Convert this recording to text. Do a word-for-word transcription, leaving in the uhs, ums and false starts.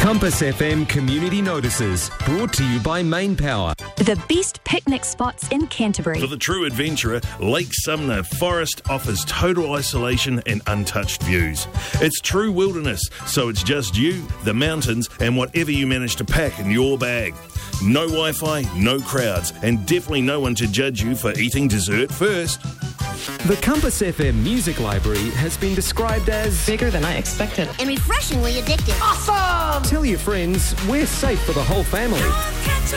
Compass F M Community Notices, brought to you by Main Power. The best picnic spots in Canterbury. For the true adventurer, Lake Sumner Forest offers total isolation and untouched views. It's true wilderness, so it's just you, the mountains, and whatever you manage to pack in your bag. No Wi-Fi, no crowds, and definitely no one to judge you for eating dessert first. The Compass F M Music Library has been described as bigger than I expected and refreshingly addictive. Awesome! Tell your friends we're safe for the whole family.